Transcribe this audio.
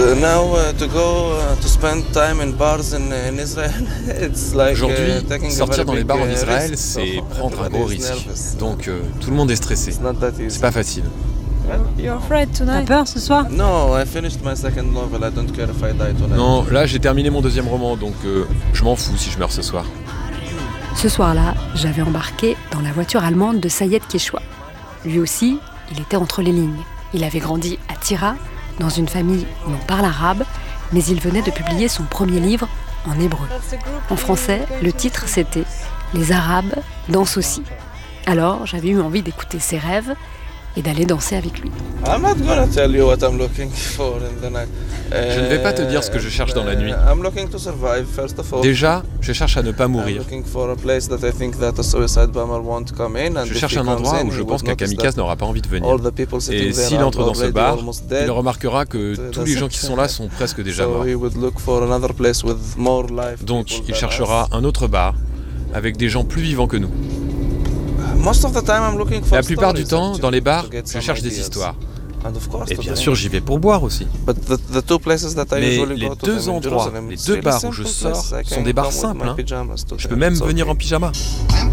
Aujourd'hui, sortir dans les bars en Israël, c'est prendre un gros risque. Donc tout le monde est stressé. C'est pas facile. T'as peur ce soir? Non, là j'ai terminé mon deuxième roman, donc je m'en fous si je meurs ce soir. Ce soir-là, j'avais embarqué dans la voiture allemande de Sayed Keshwa. Lui aussi, il était entre les lignes. Il avait grandi à Tira, dans une famille où l'on parle arabe, mais il venait de publier son premier livre en hébreu. En français, le titre c'était « Les Arabes dansent aussi ». Alors, j'avais eu envie d'écouter ses rêves et d'aller danser avec lui. Je ne vais pas te dire ce que je cherche dans la nuit. Déjà, je cherche à ne pas mourir. Je cherche un endroit où je pense qu'un kamikaze n'aura pas envie de venir. Et s'il entre dans ce bar, il remarquera que tous les gens qui sont là sont presque déjà morts. Donc, il cherchera un autre bar avec des gens plus vivants que nous. La plupart du temps, dans les bars, je cherche des histoires. Et bien sûr, j'y vais pour boire aussi. Mais les deux endroits, les deux bars où je sors sont des bars simples. Je peux même venir en pyjama.